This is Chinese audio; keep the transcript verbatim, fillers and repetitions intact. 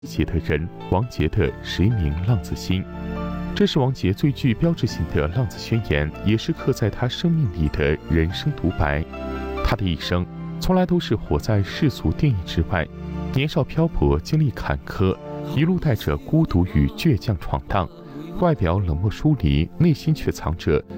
写的人王杰的《谁明浪子心》，这是王杰最具标志性的浪子宣言，也是刻在他生命里的人生独白。他的一生从来都是活在世俗定义之外，年少漂泊，经历坎坷，一路带着孤独与倔强闯荡，外表冷漠疏离，内心却藏着